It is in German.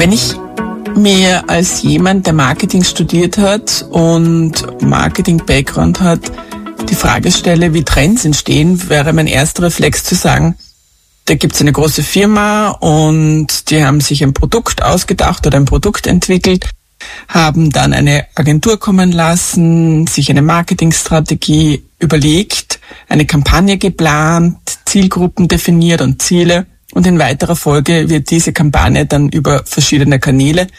Wenn ich mir als jemand, der Marketing studiert hat und Marketing-Background hat, die Frage stelle, wie Trends entstehen, wäre mein erster Reflex zu sagen, da gibt es eine große Firma und die haben sich ein Produkt ausgedacht oder ein Produkt entwickelt, haben dann eine Agentur kommen lassen, sich eine Marketingstrategie überlegt, eine Kampagne geplant, Zielgruppen definiert und Ziele. Und in weiterer Folge wird diese Kampagne dann über verschiedene Kanäle